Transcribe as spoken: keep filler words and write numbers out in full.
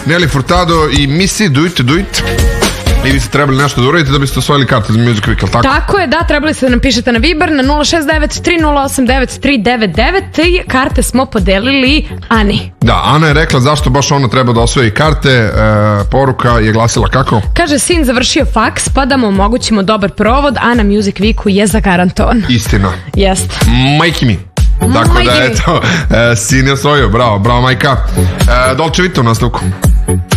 Nelly Furtado i Missy, Do It, Do It. I vi ste trebali nešto da uradite da biste osvojili karte za Music Week, ali tako? Tako je, da, trebali ste da nam pišete na Viber na nula šest devet tri nula osam devet tri devet devet i karte smo podelili Ani. Da, Ana je rekla zašto baš ona treba da osvoji karte, e, poruka je glasila kako? Kaže, sin završio faks, pa da mu omogućimo dobar provod, a na Music Weeku je zagarantovan. Istina. Jest. Majki mi. Tako da, eto, e, sin je osvojio, bravo, bravo majka. E, Dolce Vita u nastavku.